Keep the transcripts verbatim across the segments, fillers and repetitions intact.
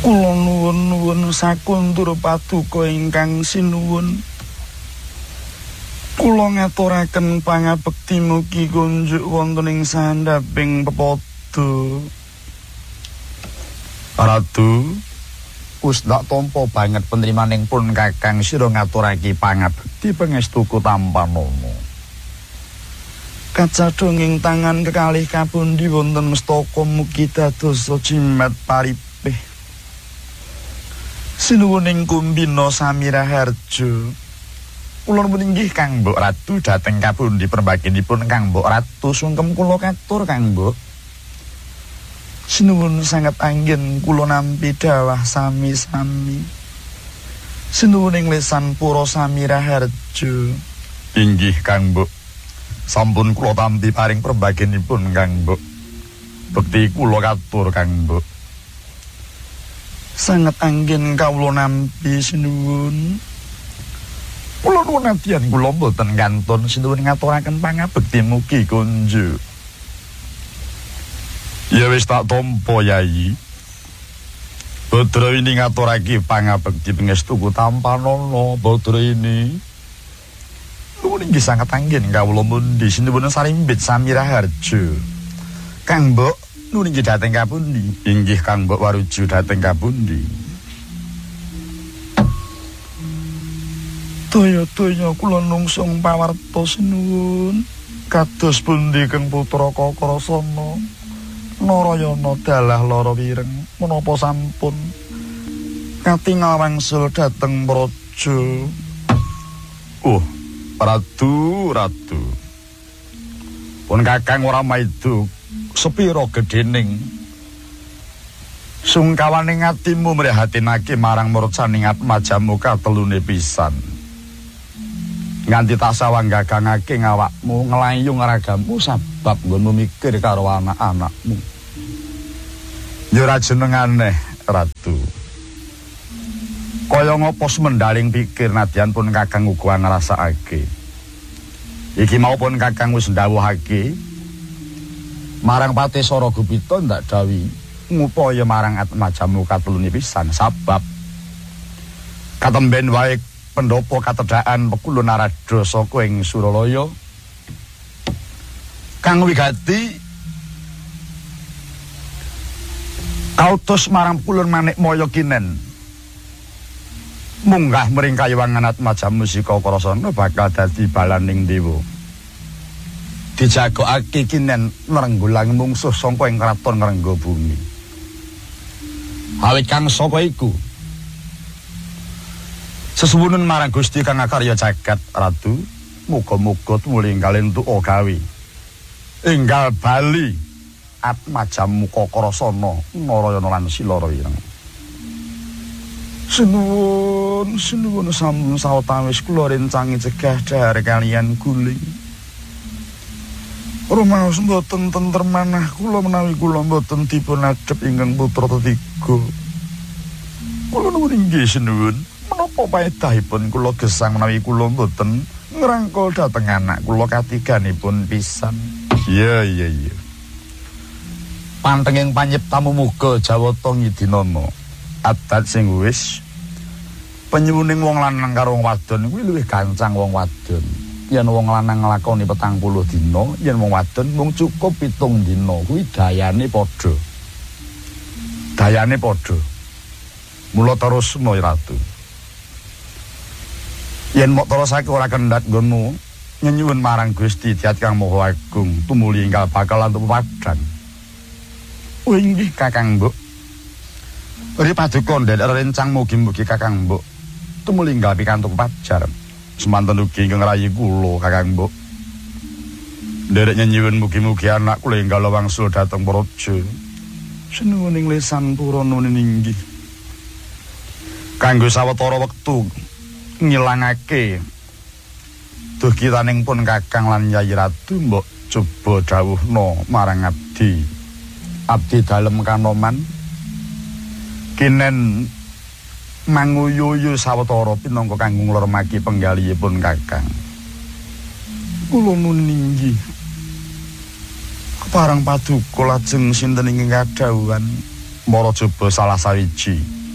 Kula nuwun-nuwun sakuntur paduka ingkang sinuwun. Kula ngaturaken pangabekti mugi kunjuk wonten ing sandhaping pepada. Ratu, wis ndak tampa banget penerimaning pun Kakang sira ngaturake pangabekti pangestuku Tampanana. Kacadhonging tangan kekalih kapundi wonten mestaka mugi dados jimat paripih. Sinuwuning Kumbina Samiraharja. Kula nuwun inggih Kang Mbok Ratu dhateng kapundi perbaginipun Kang Mbok Ratu sungkem kula katur Kang Mbok. Sinuwun sanget anggen kula nampi dawah sami-sami. Sinuwuning lesan Pura Samiraharja. Inggih Kang Mbok. Sampun kula tampi paring perbaginipun Kang Mbok. Bekti kula katur Kang Mbok. Sanget anggen kawula nampi sinuwun. Kula nuwun nadyan kula boten kantun sinuwun ngaturaken pangabekti mugi kunjuk. Ya wis tak tampa Yayi. Badra ini ngaturake pangabekti pangestuku Tampanana, Badra ini. Nuwun inggih sanget anggen kawula mundi sinuwun sarimbit Samiraharja. Kang Mbok nuwun inggih dhateng kapundi? Inggih Kang Mbok waruju dhateng kapundi? Daya-daya kula nungsung pawarta sinuwun. Kados pundi Kang Putra Kakrasana? Narayana dalah lara wireng menapa sampun katingal wangsul dhateng praja. Oh, Ratu, Ratu. Pun Kakang ora maidu sepira gedhening sungkawaning atimu mrihatinake marang murcaning atmajamu katelune pisan. Nganti tansah wanggagangake ngawakmu nglayung ragamu sabab nggonmu mikir karo anak-anakmu. Ya ora jeneng aneh, Ratu. Kaya ngopo semendaling pikir nadyan pun Kakang uga ngrasakake. Iki maupun Kakang wis ndhawuhake marang Patisara Gupita ndak dawi ngupaya marang atmajamu katelune pisan sabab katemben wae pendopo katedhaan Pekulu Narada saka ing Suralaya kang wigati kautus marang Pekulu Manikmaya kinen munggah mring kayuwangan atmajamu Sika Krasana bakal dadi balaning dewa dijagokake kinen nrenggulang mungsuh saka ing kraton Ngrengga Bumi. Awit kang saka iku sesuwunun marang Gusti kang akarya jagat Ratu, muga-muga tumuli enggal entuk gawe. Enggal bali atmajamu Kakrasana, Narayana lan Silara ireng. Sinuwun, sinuwun sampun sawetawis kula rencangi cegah dhahar kaliyan guling. Rumaos mboten tentrem manah kula menawi kula mboten dipun adhep ingkang putra tetiga. Kula nuwun inggih sinuwun. Menapa paedahipun kula gesang menawi kula mboten ngrangkul dhateng anak kula katiganipun pisan. Iya iya iya. Pantenging panyiptamu muga Jawata ngidinana. Adat sing wis penyuwuning wong lanang karo wong wadon kuwi luwih gancang wong wadon. Yen wong lanang nglakoni petang puluh dina, yen wong wadon mung cukup pitung dina kuwi dayane padha. Dayane padha. Mula terus moy Ratu. Yen mok terusake ora kendhat nggonmu nyenyuwun marang Gusti Diat Kang Maha Agung tumuli enggal bakal antuk padhang. Oh inggih Kakang Mbok. Ri paduka nderek rencang mugi-mugi Kakang Mbok tumuli enggal pikantuk pajar. Semanten ugi ingkang rayi kula Kakang Mbok. Nderek nyenyuwun mugi-mugi anak kula enggal wangsul dhateng praja. Sinuwuning lesan pura nuwun inggih. Kanggo sawetara wektu ngilangake duhkitaning pun Kakang lan Yayi Ratu mbok coba dawuhna marang abdi abdi dalem Kanoman kinen manguyuyu sawetara pinangka kanggo nglormaki penggalihipun Kakang. Kula nuwun inggih keparang paduka lajeng sinten ingkang kadhawuhan para coba salah sawiji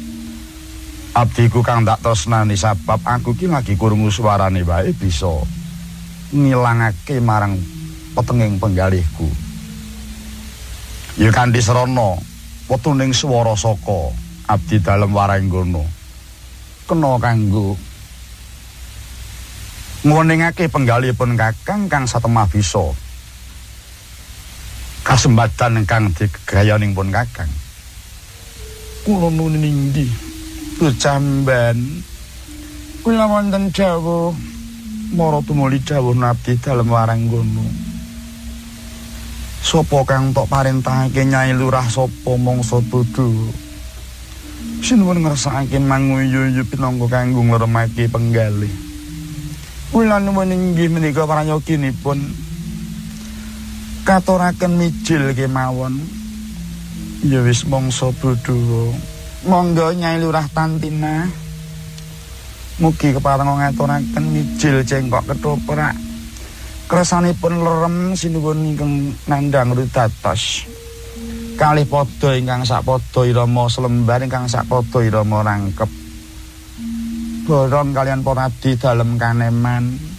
Abdiku kang tak tresnani sabab aku ki lagi krungu suarane wae bisa ngilangake marang petenging penggalihku. Ya kanthi srana wetuning swara saka abdi dalem waranggono kena kanggo ngoningake penggalihipun Kakang kang satemah bisa kasembatan kang digayaningipun Kakang. Kula nuwun inggih Jamban, kula wonten dawuh mara tumuli dawuh abdi dalem waranggono. Sapa kang tok parentahake Nyai Lurah sapa mangsa tudu. Sinuwun ngersakake manguyu-yu pinangka kanggo ngremake penggalih. Kula nuwun inggih menika prayoginipun katuraken mijil kemawon. Ya wis mangsa bodho. Monggo Nyai Lurah Tantina. Mugi kepareng ngaturaken mijil cengkok ketoprak. Kersanipun lerem sinuwun ingkang nandhang rudatos. Kalih pada ingkang sakpada irama selembar ingkang sakpada irama rangkep. Borong kalian para abdi dalem kaneman.